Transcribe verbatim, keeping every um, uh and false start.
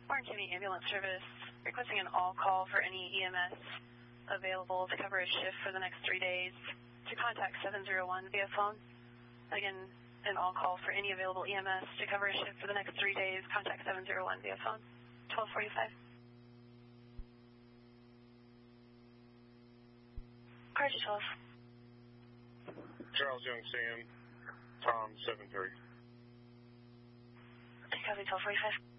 Orange County Ambulance Service requesting an all call for any E M S available to cover a shift for the next three days to contact seven zero one via phone. Again, an all call for any available E M S to cover a shift for the next three days, contact seven zero one via phone. twelve forty-five. Car G twelve. Charles Young Sam, Tom seven three. Copy twelve forty-five.